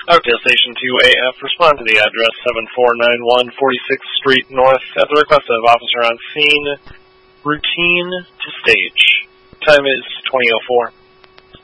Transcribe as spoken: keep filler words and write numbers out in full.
Oakdale Station two A F, respond to the address seven four nine one forty-sixth Street North at the request of officer on scene. Routine to stage. Time is twenty oh four.